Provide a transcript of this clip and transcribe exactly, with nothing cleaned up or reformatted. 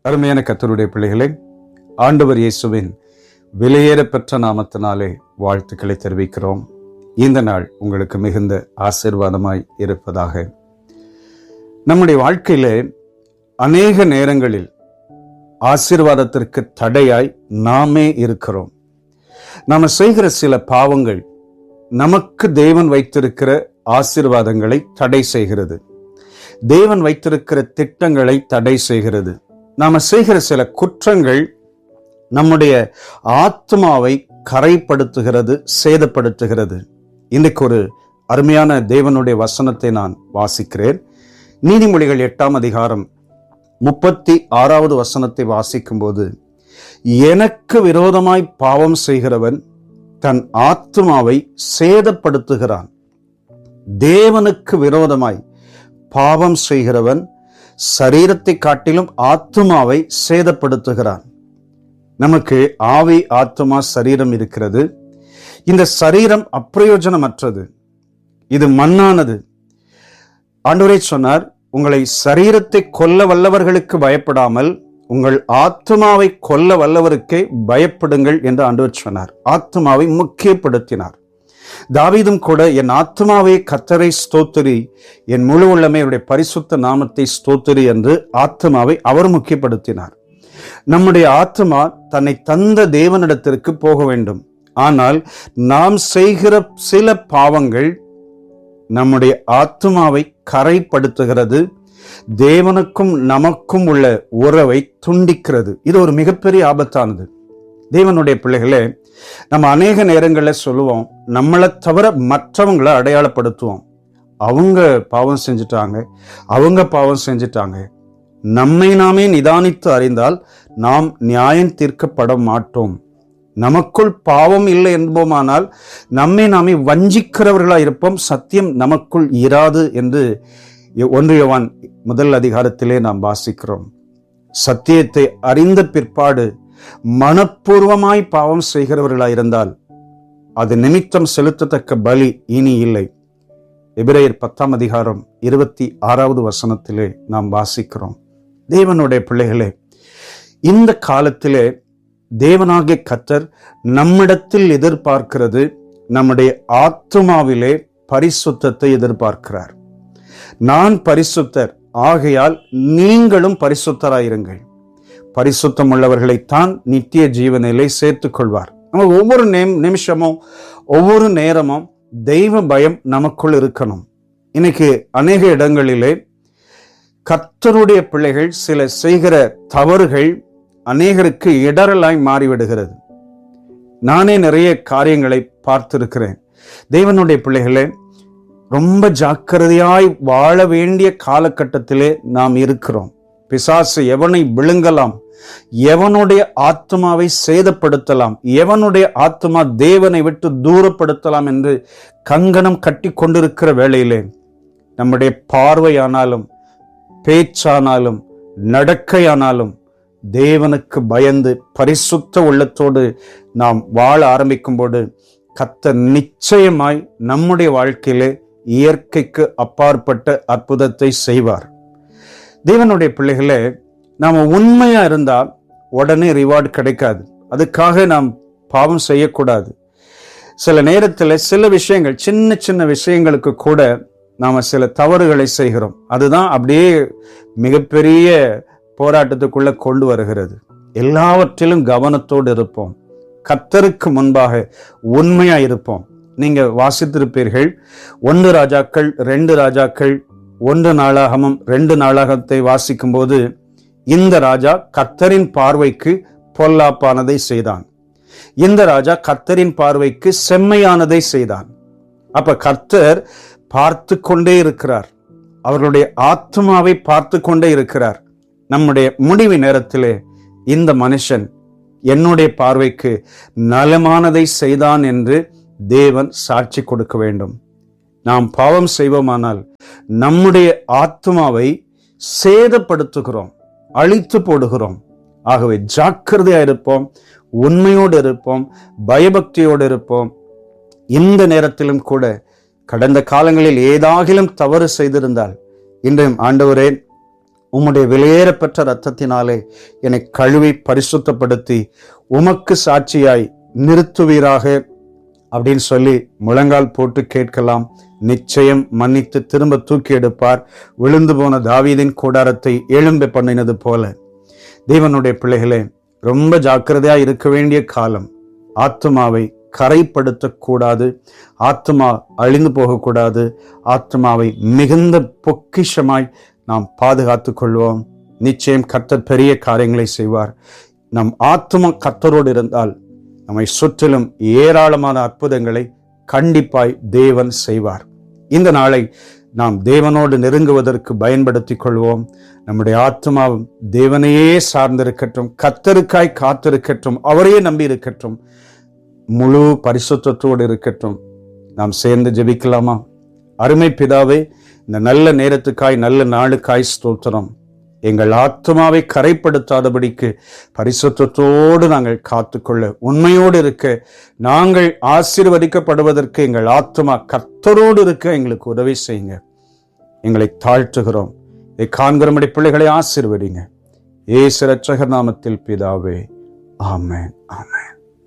அருமையான கர்த்தருடைய பிள்ளைகளே, ஆண்டவர் இயேசுவின் விலையேற பெற்ற நாமத்தினாலே வாழ்த்துக்களை தெரிவிக்கிறோம். இந்த நாள் உங்களுக்கு மிகுந்த ஆசீர்வாதமாய் இருப்பதாக. நம்முடைய வாழ்க்கையிலே அநேக நேரங்களில் ஆசீர்வாதத்திற்கு தடையாய் நாமே இருக்கிறோம். நாம செய்கிற சில பாவங்கள் நமக்கு தேவன் வைத்திருக்கிற ஆசீர்வாதங்களை தடை செய்கிறது. தேவன் வைத்திருக்கிற திட்டங்களை தடை செய்கிறது. நாம செய்கிற சில குற்றங்கள் நம்முடைய ஆத்மாவை கரைப்படுத்துகிறது, சேதப்படுத்துகிறது. இன்றைக்கு ஒரு அருமையான தேவனுடைய வசனத்தை நான் வாசிக்கிறேன். நீதிமொழிகள் எட்டாம் அதிகாரம் முப்பத்தி ஆறாவது வசனத்தை வாசிக்கும் போது, எனக்கு விரோதமாய் பாவம் செய்கிறவன் தன் ஆத்மாவை சேதப்படுத்துகிறான். தேவனுக்கு விரோதமாய் பாவம் செய்கிறவன் சரீரத்தை காட்டிலும் ஆத்மாவை சேதப்படுத்துகிறான். நமக்கு ஆவி, ஆத்மா, சரீரம் இருக்கிறது. இந்த சரீரம் அப்பிரயோஜனமற்றது, இது மண்ணானது. ஆண்டவரே சொன்னார், உங்களை சரீரத்தை கொல்ல வல்லவர்களுக்கு பயப்படாமல் உங்கள் ஆத்மாவை கொல்ல வல்லவருக்கே பயப்படுங்கள் என்று ஆண்டவர் சொன்னார். ஆத்மாவை முக்கியப்படுத்தினார். தாவீதும் கூட, என் ஆத்மாவே கர்த்தரை ஸ்தோத்திரி, என் முழு உள்ளமே அவருடைய பரிசுத்த நாமத்தை ஸ்தோத்திரி என்று ஆத்மாவை அவர் முக்கியப்படுத்தினார். நம்முடைய ஆத்மா தன்னை தந்த தேவனிடத்திற்கு போக வேண்டும். ஆனால் நாம் செய்கிற சில பாவங்கள் நம்முடைய ஆத்மாவை கரைப்படுத்துகிறது, தேவனுக்கும் நமக்கும் உள்ள உறவை துண்டிக்கிறது. இது ஒரு மிகப்பெரிய ஆபத்தானது. தேவனுடைய பிள்ளைகளே, நம்ம அநேக நேரங்களில் சொல்லுவோம், நம்மளை தவிர மற்றவங்களை அடையாளப்படுத்துவோம். அவங்க பாவம் செஞ்சுட்டாங்க, அவங்க பாவம் செஞ்சுட்டாங்க. நம்மை நாமே நிதானித்து அறிந்தால் நாம் நியாயம் தீர்க்கப்பட மாட்டோம். நமக்குள் பாவம் இல்லை என்போமானால் நம்மை நாமே வஞ்சிக்கிறவர்களாக இருப்போம், சத்தியம் நமக்குள் இராது என்று ஒன்று யோவான் முதல் அதிகாரத்திலே நாம் வாசிக்கிறோம். சத்தியத்தை அறிந்த பிற்பாடு மனப்பூர்வமாய் பாவம் செய்கிறவர்களாய் இருந்தால் அது நிமித்தம் செலுத்தத்தக்க பலி இனி இல்லை. எபிரேயர் பத்தாம் அதிகாரம் இருபத்தி ஆறாவது வசனத்திலே நாம் வாசிக்கிறோம். தேவனுடைய பிள்ளைகளே, இந்த காலத்திலே தேவனாகிய கர்த்தர் நம்மிடத்தில் எதிர்பார்க்கிறது, நம்முடைய ஆத்துமாவிலே பரிசுத்தத்தை எதிர்பார்க்கிறார். நான் பரிசுத்தர், ஆகையால் நீங்களும் பரிசுத்தராயிருங்கள். பரிசுத்தம் உள்ளவர்களைத்தான் நித்திய ஜீவனிலே சேர்த்துக் கொள்வார். நம்ம ஒவ்வொரு நிமிஷமும் ஒவ்வொரு நேரமும் தெய்வ பயம் நமக்குள் இருக்கணும். இன்னைக்கு அநேக இடங்களிலே கர்த்தருடைய பிள்ளைகள் சில செய்கிற தவறுகள் அநேகருக்கு இடரலாய் மாறிவிடுகிறது. நானே நிறைய காரியங்களை பார்த்திருக்கிறேன். தேவனுடைய பிள்ளைகளே, ரொம்ப ஜாக்கிரதையாய் வாழ வேண்டிய காலகட்டத்திலே நாம் இருக்கிறோம். பிசாசு எவனை விழுங்கலாம், எவனுடைய ஆத்மாவை சேதப்படுத்தலாம், எவனுடைய ஆத்மா தேவனை விட்டு தூரப்படுத்தலாம் என்று கங்கணம் கட்டி கொண்டிருக்கிற வேளையிலே நம்முடைய பார்வையானாலும் பேச்சானாலும் நடக்கையானாலும் தேவனுக்கு பயந்து பரிசுத்த உள்ளத்தோடு நாம் வாழ ஆரம்பிக்கும் போது கர்த்தர் நிச்சயமாய் நம்முடைய வாழ்க்கையிலே இயற்கைக்கு அப்பாற்பட்ட அற்புதத்தை செய்வார். தேவனுடைய பிள்ளைகளே, நாம உண்மையா இருந்தால் உடனே ரிவார்டு கிடைக்காது. அதுக்காக நாம் பாவம் செய்யக்கூடாது. சில நேரத்தில் சில விஷயங்கள், சின்ன சின்ன விஷயங்களுக்கு கூட நாம சில தவறுகளை செய்கிறோம். அதுதான் அப்படியே மிகப்பெரிய போராட்டத்துக்குள்ள கொண்டு வருகிறது. எல்லாவற்றிலும் கவனத்தோடு இருப்போம், கர்த்தருக்கு முன்பாக உண்மையா இருப்போம். நீங்க வாசித்திருப்பீர்கள், ஒன்று ராஜாக்கள், ரெண்டு ராஜாக்கள், ஒன்று நாளாகமும் ரெண்டு நாளாகத்தை வாசிக்கும் போது, இந்த ராஜா கர்த்தரின் பார்வைக்கு பொல்லாப்பானதை செய்தான், இந்த ராஜா கர்த்தரின் பார்வைக்கு செம்மையானதை செய்தான். அப்ப கர்த்தர் பார்த்து கொண்டே இருக்கிறார், அவர்களுடைய ஆத்மாவை பார்த்து கொண்டே இருக்கிறார். நம்முடைய முடிவு நேரத்திலே இந்த மனுஷன் என்னுடைய பார்வைக்கு நலமானதை செய்தான் என்று தேவன் சாட்சி கொடுக்க வேண்டும். நாம் பாவம் செய்வோமானால் நம்முடைய ஆத்மாவை சேதப்படுத்துகிறோம், அழித்து போடுகிறோம். ஆகவே ஜாக்கிரதையா இருப்போம், உண்மையோடு இருப்போம், பயபக்தியோடு இருப்போம். இந்த நேரத்திலும் கூட கடந்த காலங்களில் ஏதாகிலும் தவறு செய்திருந்தால் இன்றையும் ஆண்டவரே உம்முடைய விலையேறப்பெற்ற இரத்தத்தினாலே என்னை கழுவி பரிசுத்தப்படுத்தி உமக்கு சாட்சியாய் நிறுத்துவீராக அப்படின்னு சொல்லி முழங்கால் போட்டு கேட்கலாம். நிச்சயம் மன்னித்து திரும்ப தூக்கி எடுப்பார். விழுந்து போன தாவீதின் கூடாரத்தை எழும்ப பண்ணினது போல தேவனுடைய பிள்ளைகளே, ரொம்ப ஜாக்கிரதையா இருக்க வேண்டிய காலம். ஆத்துமாவை கரைப்படுத்தக்கூடாது, ஆத்மா அழிந்து போகக்கூடாது. ஆத்மாவை மிகுந்த பொக்கிஷமாய் நாம் பாதுகாத்து கொள்வோம். நிச்சயம் கர்த்தர் பெரிய காரியங்களை செய்வார். நம் ஆத்மா கர்த்தரோடு இருந்தால் நம்மை சுற்றிலும் ஏராளமான அற்புதங்களை கண்டிப்பாய் தேவன் செய்வார். இந்த நாளை நாம் தேவனோடு நெருங்குவதற்கு பயன்படுத்திக் கொள்வோம். நம்முடைய ஆத்மாவும் தேவனையே சார்ந்திருக்கட்டும், கர்த்தருக்காய் காத்திருக்கட்டும், அவரையே நம்பி இருக்கட்டும், முழு பரிசுத்தத்தோடு இருக்கட்டும். நாம் சேர்ந்து ஜெபிக்கலாமா? அருமை பிதாவே, இந்த நல்ல நேரத்துக்காய் நல்ல நாளுக்காய் ஸ்தோத்திரம். எங்கள் ஆத்மாவை கரைப்படுத்தாதபடிக்கு பரிசுத்தத்தோடு நாங்கள் காத்துக்கொள்ள, உண்மையோடு இருக்க, நாங்கள் ஆசீர்வதிக்கப்படுவதற்கு எங்கள் ஆத்மா கர்த்தரோடு இருக்க எங்களுக்கு உதவி செய்யுங்க. எங்களை தாழ்த்துகிறோம். இதை காண்கிறபடி பிள்ளைகளை ஆசீர்வதிங்க. இயேசு இரட்சகர் நாமத்தில் பிதாவே, ஆமென், ஆமென்.